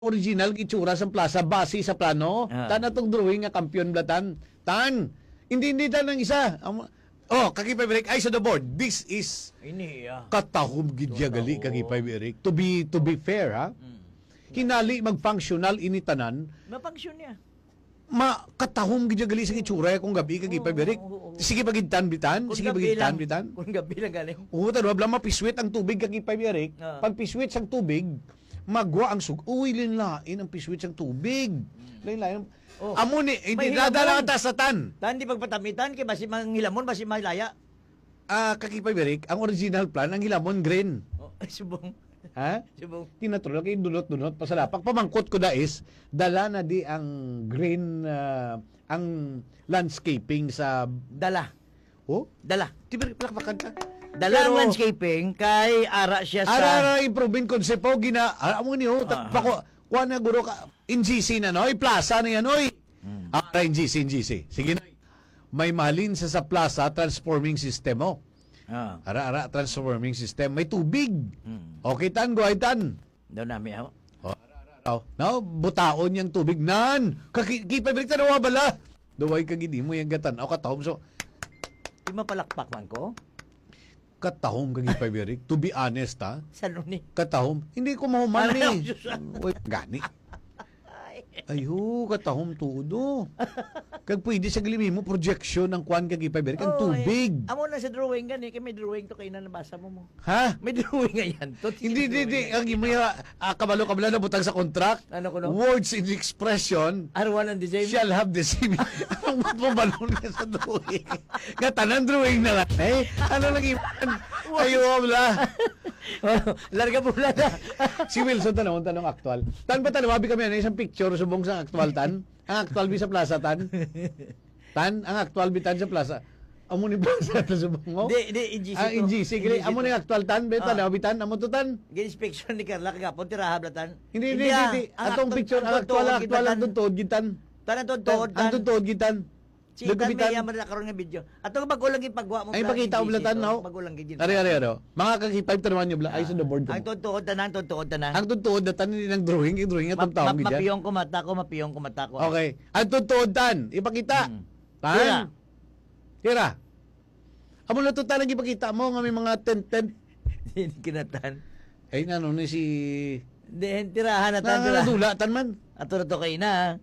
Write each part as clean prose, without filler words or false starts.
original itsura sa plaza base sa plano. Tan atong drawing nga kampiyon blatan. Tan. Hindi tan ng isa. Kakipay Eric, eyes on the board. This is katahom gid ya gali kakipay Eric. To be fair, ha. Hinali mag-functional initanan. Mapangsyon niya. Katahom gid ya gali sa itsura kung gabi kakipay Eric. Sige pagitan bitan, sige pagitan bitan. Kung gabi lang galing. Tan wala mapiswit ang tubig kakipay Eric. Pag piswit ang tubig, magwa ang uy, linlain ang piswit ang tubig. Linlain. Amo ni, hindi dadala ka sa tan. Tan, di pagpatamitan, kay basi manghilamon, basi malaya. Kakipay Berik, ang original plan, ang hilamon green. Subong. Ha? Subong. Tinatulog kayo dunot-dunot, pasalapak. Pamangkot ko da is, dala na di ang green, ang landscaping sa... Dala. Dala. Di ba palakpakan ka? Dala ang landscaping, kay ara siya sa... Ara improving concept po, amo niyo, kuha na guro ka, NGC na noy, plaza na yan noy. Ara NGC. Sige na. May malin sa plaza, transforming system mo. Ara transforming system. May tubig. Okay tan, guaytan. Daw nami ako. No, butaon yung tubig nan. Kakipay balik na bala. Duway kag hindi mo yung gatan. Katahom so. Di mapalakpak man ko? Katahom kag ipay Eric. To be honest ha. Sano ni? Katahom. Hindi ko mahuman ni. Gani. Ayo, katahom tudo. Kag pwede sa gilimi mo projection ng kuan kag ipay Eric ang tubig. Amo na sa drawing gani kay may drawing to kay na nabasa mo. Ha? May drawing nga yan. Hindi. Ang imaya kabalo-kabala na butang sa contract. Ano ko no? Words in expression. Arwan and the same. Shall have the same. Ang mabalon niya sa drawing. Katanan drawing na lang. Ano lang iman? Ayo, wala. Larga po na. Si Wilson tanong aktual. Tan ba wabi kami isang picture subong sa aktual tan? Ang aktual bi sa plaza tan? Tan, ang aktual bi tan sa plaza. Amo ni plaza ta subong mo? Di NGC. NGC gali amo ni aktual tan beta labi tan amo to tan? Ginspection ni Carla kagapon tiraha blatan. Hindi. Atong picture ang aktual ang tuntod gitan. Tanan tuntod. Ang tuntod gitan. Si Itan may yaman na karoon nga video. Atong bagulang ipagwa mo. Ay pakita mo blatan no. Bagulang gid. Ari. Mga kakipay tanan niyo bla ay sa the board ko. Ang tuntod tanan. Ang tuntod na tan ng drawing atong taong gid. Mapiyong ko mata ko. Okay. Ang tuntod tan ipakita. Tan. Tira. Amo na to tan ipakita mo nga may mga tent. Hindi kinatan. Ay nano ni si tirahan na tan. Nadula tan man. Ato na to kay na.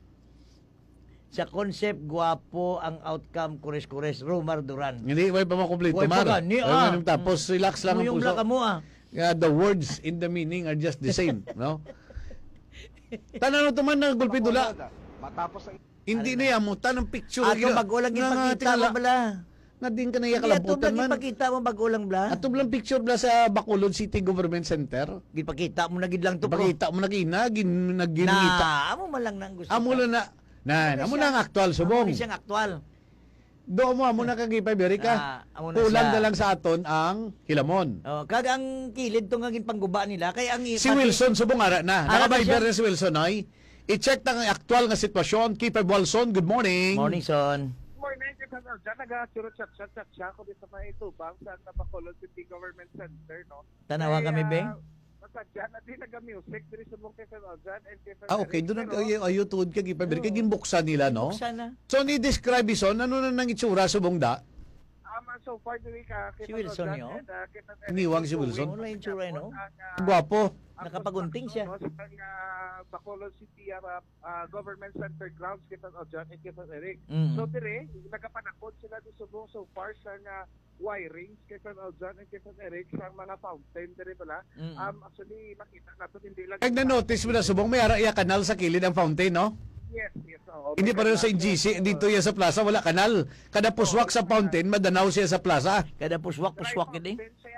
Sa concept, guwapo ang outcome, kures-kures, Romar Duran. Hindi, may pa makomplete, Mar. Tapos, relax lang ang puso. The words in the meaning are just the same, no? Tanano to man na gulpi dula. Matapos ang... Hindi na yan mo, tanong picture. Ato bagulang ipakita mo bala. Nga din ka na yakalabutan man. Ipakita mo bagulang bala. Ato lang picture bala sa Bacolod City Government Center. Ipakita mo na gid lang to. Ipakita mo na ginita. Amo man lang nang gusto. Amo na amo na ang aktual subong. Amo siyang aktual. Do mo na kagipay Berika. Kulang na lang sa aton ang hilamon. Kag ang kilid to nga pangguba nila kay ang si Wilson subong ara na. Nakabayber na si Wilson ay. I-check ang aktual nga sitwasyon. Kipay Wilson, good morning. Morning, son. Morning, dyan nag-chat siya ako dito sa mga itubang sa Bacolod City Government Center, no? Tanawa kami, be? Dyan, at di nag-music, diri subong kay Sir Aljan and kay Sir okay. Doon ayo tuod ka, Kipay Berika. Ginbuksan nila, no? Buksan na. So, ni-describe ison, ano na nang itsura subong da? So far, diri ka, si Wilson niyo? Iniwang si Wilson. Wala yung tsura, no? Gwapo. Nakapagunting siya. Sa Bacolod City Government Center grounds kay Sir Aljan and kay Sir Eric. So, dire, nagapanakot sila di subong so far sa nga wirings kay Sir Aljan and kay Sir Eric sa mga fountain dire pala. Actually, makita natin hindi lang. Kag na-notice mo na subong may ara kanal sa kilid ang fountain, no? Yes. Hindi pa rin sa NGC, dito yan sa plaza, wala kanal. Kada puswak sa fountain, madanaw siya sa plaza. Kada puswak gini.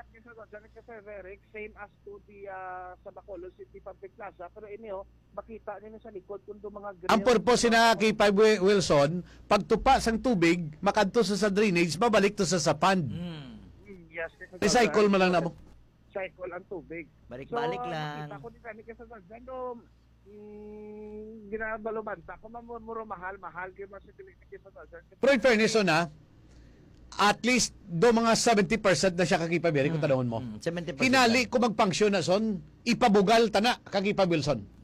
Same as to the sa Bacolod City Public Plaza, pero ini makita niyo sa likod kung mga grill. Ang purpose na kay Wilson, pagtupa sang tubig, makadto sa drainage, babalik to sa pond. Yes. Recycle mo lang na mo. Cycle ang tubig. Balik-balik lang. Makita ko din kani kasi sa ginabalubanta ko mamuro mahal kay mas Pero in fairness at least do mga 70% na siya kakipabiri kung tanawon mo. 70%. Hinali ko magpangsyon na son, ipabugal tana kakipab Wilson.